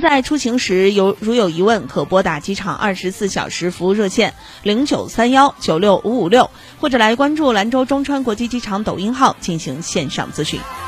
在出行时如有疑问，可拨打机场24小时服务热线0931965556，或者来关注兰州中川国际机场抖音号进行线上咨询。